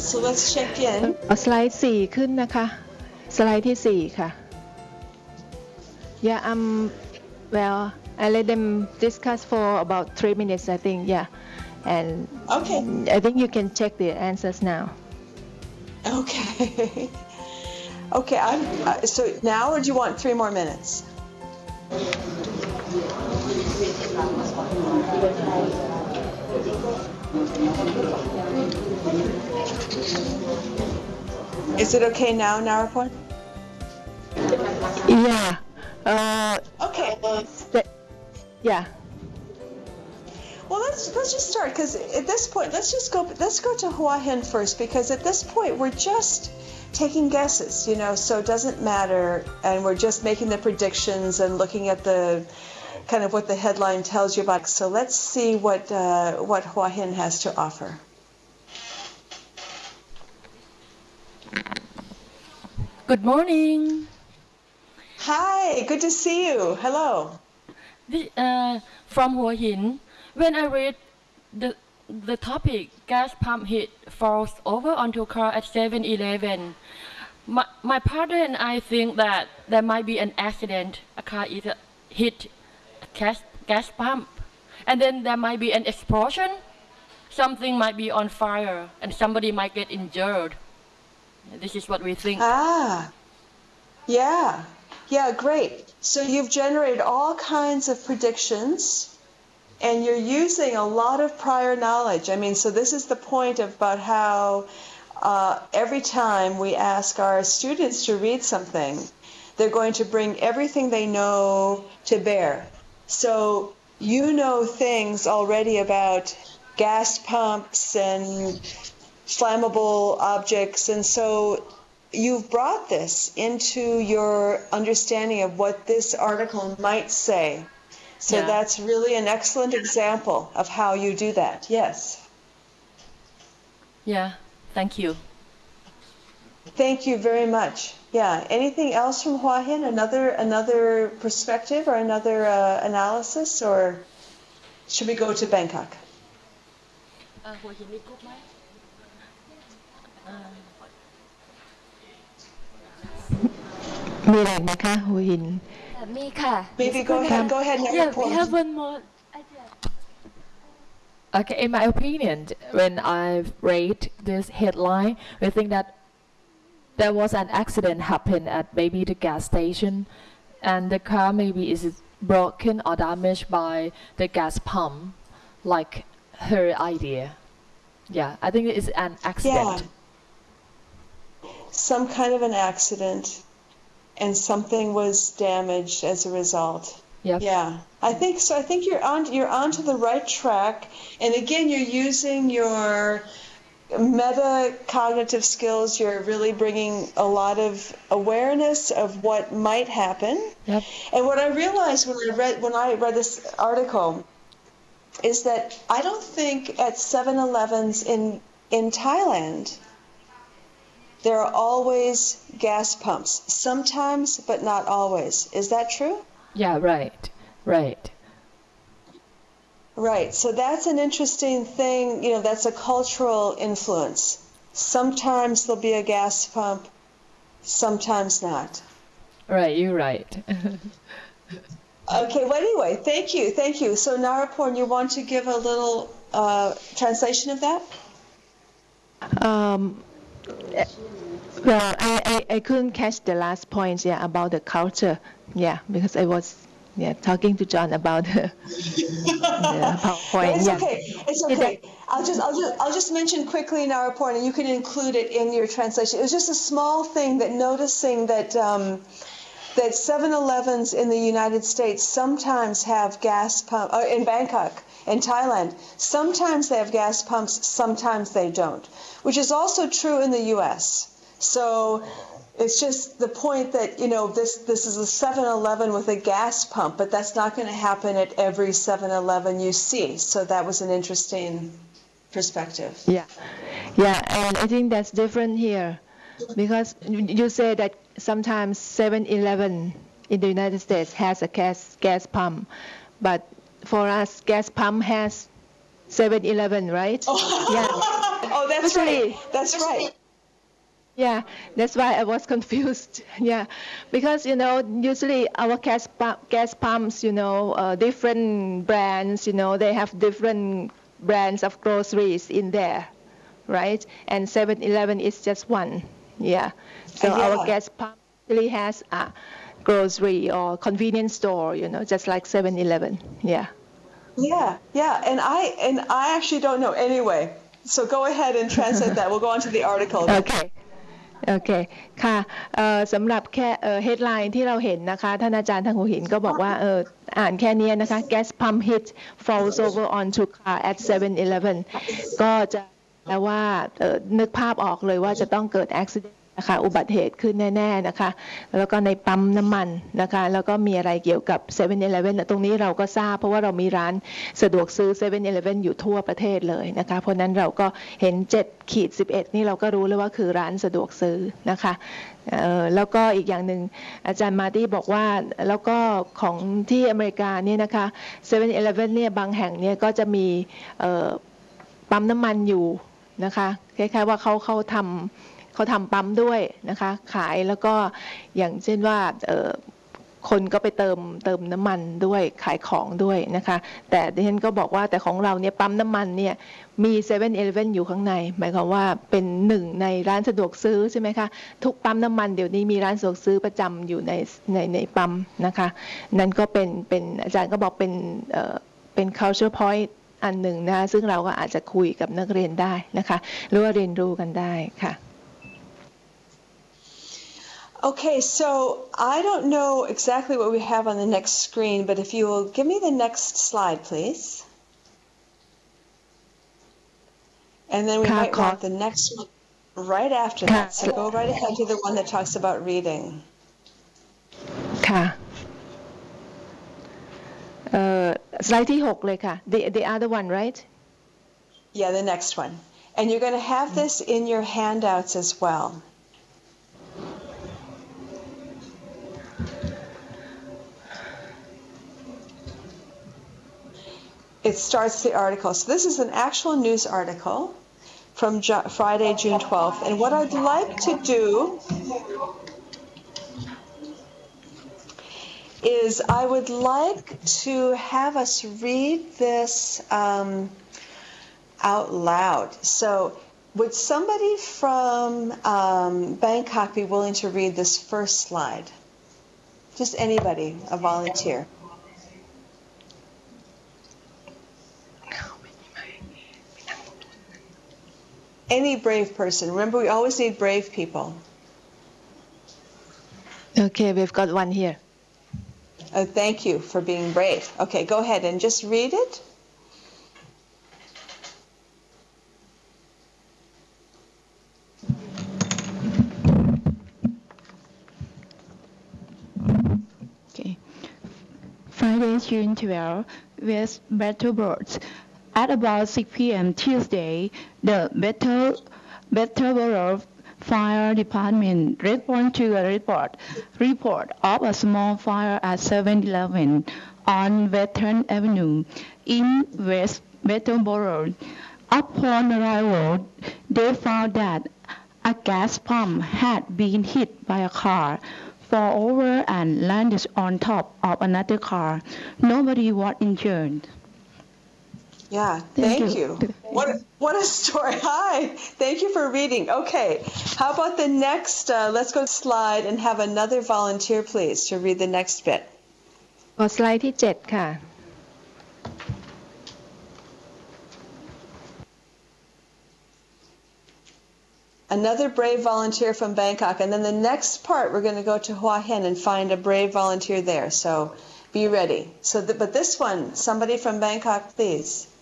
So let's check in. สไลด์4ขึ้นนะคะสไลด์ที่4ค่ะ Yeah, well, I let them discuss for about 3 minutes, I think. Yeah, and Okay. I think you can check the answers now. Okay. Okay. So now, or do you want 3 more minutes? Is it okay now, Narapon? Yeah. Okay. Yeah. Well, let's just start, because at this point, let's go to Hua Hin first, because at this point we're just taking guesses, so it doesn't matter, and we're just making the predictions and looking at the kind of what the headline tells you about. So let's see what Hua Hin has to offer. Good morning. Hi, good to see you. Hello. From Hua Hin. When I read the topic, gas pump hit falls over onto car at 7-Eleven. My partner and I think that there might be an accident. A car either hit a gas pump, and then there might be an explosion. Something might be on fire, and somebody might get injured. This is what we think. Yeah, great. So you've generated all kinds of predictions, and you're using a lot of prior knowledge. I mean, so this is the point about how every time we ask our students to read something, they're going to bring everything they know to bear. So you know things already about gas pumps and flammable objects, and so you've brought this into your understanding of what this article might say. So Yeah. That's really an excellent example of how you do that. Yes. Yeah, thank you. Thank you very much. Yeah. Anything else from Hua Hin? Another perspective or another analysis, or should we go to Bangkok? หัวหินมีกรุ๊ปไหมมีอะไรนะคะหัวหินมีค่ะ Maybe go ahead. Yeah, we have one more idea. Okay, in my opinion, when I've read this headline, we think that there was an accident happened at maybe the gas station, and the car maybe is broken or damaged by the gas pump, like her idea. Yeah, I think it's an accident. Yeah. Some kind of an accident, and something was damaged as a result. Yep. Yeah, I think so. I think you're onto the right track. And again, you're using your metacognitive skills. You're really bringing a lot of awareness of what might happen. Yep. And what I realized when I read this article is that I don't think at 7-Elevens in Thailand there are always gas pumps. Sometimes, but not always. Is that true? Yeah, right. Right. So that's an interesting thing. That's a cultural influence. Sometimes there'll be a gas pump, sometimes not. Right, you're right. Okay. Well, anyway, thank you. So Narapon, you want to give a little translation of that? Well, I couldn't catch the last point, about the culture, because I was, talking to John about the PowerPoint. It's okay. It's okay. I'll just mention quickly in our report, and you can include it in your translation. It was just a small thing that noticing that 7-Elevens in the United States sometimes have gas pump in Bangkok, in Thailand. Sometimes they have gas pumps, sometimes they don't, which is also true in the U.S. So it's just the point that, this is a 7-Eleven with a gas pump, but that's not going to happen at every 7-Eleven you see. So that was an interesting perspective. Yeah, and I think that's different here, because you say that sometimes 7-Eleven in the United States has a gas pump, but for us, gas pump has 7-Eleven, right? Yeah. Oh, that's right. That's right. Yeah, that's why I was confused. Yeah, because usually our gas pumps, different brands, they have different brands of groceries in there, right? And 7-Eleven is just one. Yeah. So our Yeah. gas pump really has a grocery or convenience store, just like 7-Eleven. Yeah. Yeah, yeah, and I actually don't know anyway. So go ahead and translate that. We'll go on to the article. โอเค โอเค ค่ะสำหรับแค่ headline ที่เราเห็นนะคะ ท่านอาจารย์ทางหัวหินก็บอกว่าอ่านแค่นี้นะคะ gas pump hit falls over onto car at 7-Eleven ก็จะแปลว่านึกภาพออกเลยว่าจะต้องเกิด accident นะคะอุบัติเหตุขึ้นแน่ๆนะคะแล้วก็ในปั๊มน้ำมันนะคะแล้วก็มีอะไรเกี่ยวกับ 7-Eleven ตรงนี้เราก็ทราบเพราะว่าเรามีร้านสะดวกซื้อ 7-Eleven อยู่ทั่วประเทศเลยนะคะเพราะนั้นเราก็เห็น 7-11 นี่เราก็รู้เลยว่าคือร้านสะดวกซื้อนะคะแล้วก็อีกอย่างหนึ่งอาจารย์มาร์ตี้บอกว่าแล้วก็ของที่อเมริกาเนี่ยนะคะ 7-Eleven เนี่ยบางแห่งเนี่ยก็จะมีปั๊มน้ำมันอยู่นะคะคล้ายๆว่าเขาทำปั๊มด้วยนะคะขายแล้วก็อย่างเช่นว่าคนก็ไปเติมน้ำมันด้วยขายของด้วยนะคะแต่ดิฉันก็บอกว่าแต่ของเราเนี่ยปั๊มน้ำมันเนี่ยมี 7-Eleven อยู่ข้างในหมายความว่าเป็นหนึ่งในร้านสะดวกซื้อใช่ไหมคะทุกปั๊มน้ำมันเดี๋ยวนี้มีร้านสะดวกซื้อประจำอยู่ในปั๊มนะคะนั่นก็เป็นอาจารย์ก็บอกเป็น culture point อันหนึ่งนะซึ่งเราก็อาจจะคุยกับนักเรียนได้นะคะหรือว่าเรียนรู้กันได้ค่ะ Okay, so I don't know exactly what we have on the next screen, but if you will give me the next slide, please. And then we might want the next one right after that. So go right ahead to the one that talks about reading. ค่ะสไลด์ที่6เลยค่ะ the other one, right? Yeah, the next one. And you're going to have this in your handouts as well. It starts the article. So this is an actual news article from Friday, June 12th. And what I'd like to do is I would like to have us read this out loud. So would somebody from Bangkok be willing to read this first slide? Just anybody, a volunteer. Any brave person. Remember, we always need brave people. Okay, we've got one here. Oh, thank you for being brave. Okay, go ahead and just read it. Okay. Friday, June 12, West Battlebirds. At about 6 p.m. Tuesday, the Battleboro Fire Department responded to a report of a small fire at 7-Eleven on Veteran Avenue in West Battleboro. Upon arrival, they found that a gas pump had been hit by a car, fall over and landed on top of another car. Nobody was injured. Yeah, thank you. What a story. Hi, thank you for reading. Okay, how about the next, let's go to slide and have another volunteer, please, to read the next bit. สไลด์ที่7ค่ะ Another brave volunteer from Bangkok. And then the next part, we're going to go to Hua Hin and find a brave volunteer there. So be ready. But this one, somebody from Bangkok, please.